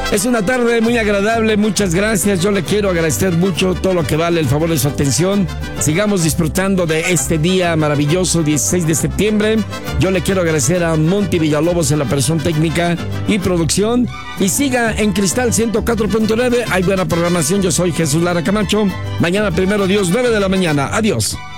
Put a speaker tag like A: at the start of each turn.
A: Es una tarde muy agradable, muchas gracias. Yo le quiero agradecer mucho todo lo que vale el favor de su atención. Sigamos disfrutando de este día maravilloso, 16 de septiembre. Yo le quiero agradecer a Monty Villalobos en la operación técnica y producción. Y siga en Cristal 104.9. Hay buena programación. Yo soy Jesús Lara Camacho. Mañana, primero Dios, 9 de la mañana. Adiós.